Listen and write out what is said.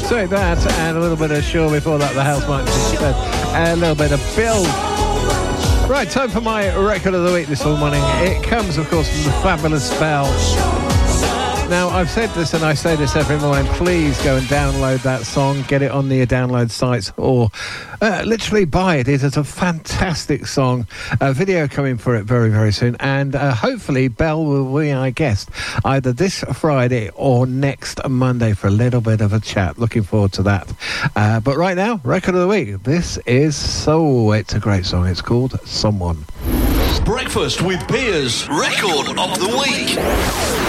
So that, and a little bit of Shaw before that, the House March instead, and a little bit of Bill. Right, time for my record of the week this morning. It comes, of course, from the fabulous Bell. Now, I've said this and I say this every morning, please go and download that song, get it on the download sites, or literally buy it. It is a fantastic song. A video coming for it very, very soon, and hopefully Belle will be our guest either this Friday or next Monday for a little bit of a chat. Looking forward to that. But right now, record of the week. This is it's a great song. It's called Someone. Breakfast with Piers, record of the week.